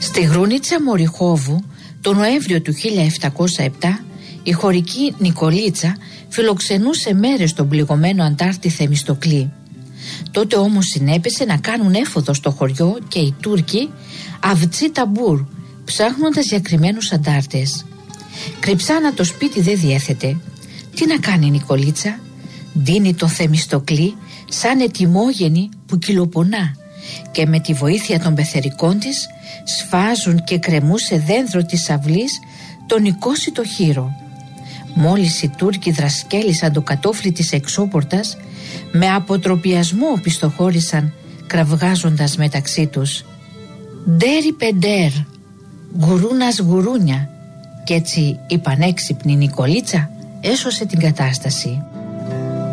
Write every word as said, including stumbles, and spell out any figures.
Στη Γρούνιτσα Μοριχόβου, το Νοέμβριο του χίλια επτακόσια επτά, η χωρική Νικολίτσα φιλοξενούσε μέρες τον πληγωμένο αντάρτη Θεμιστοκλή. Τότε όμως συνέπεσε να κάνουν έφοδο στο χωριό και οι Τούρκοι Αβτσί Ταμπούρ, ψάχνοντας για κρυμμένους αντάρτες. Κρυψάνα το σπίτι δεν διέθετε. Τι να κάνει η Νικολίτσα? Δίνει το Θεμιστοκλή σαν ετοιμόγενη που κυλοπονά και με τη βοήθεια των πεθερικών της σφάζουν και κρεμούν σε δέντρο της αυλής τον οικόσιτο χείρο. Μόλις οι Τούρκοι δρασκέλισαν το κατόφλι της εξώπορτας, με αποτροπιασμό οπισθοχώρησαν κραυγάζοντας μεταξύ τους «Ντέρι πεντέρ, γουρούνας γουρούνια», κι έτσι η πανέξυπνη Νικολίτσα έσωσε την κατάσταση.